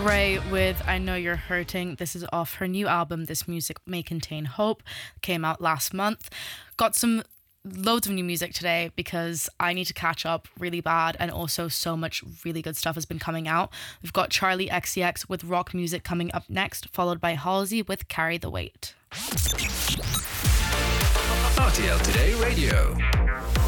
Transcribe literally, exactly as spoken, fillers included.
Ray with I Know You're Hurting. This is off her new album, This Music May Contain Hope. Came out last month. Got some loads of new music today because I need to catch up really bad, and also so much really good stuff has been coming out. We've got Charlie X C X with rock music coming up next, followed by Halsey with Carry the Weight. R T L Today Radio.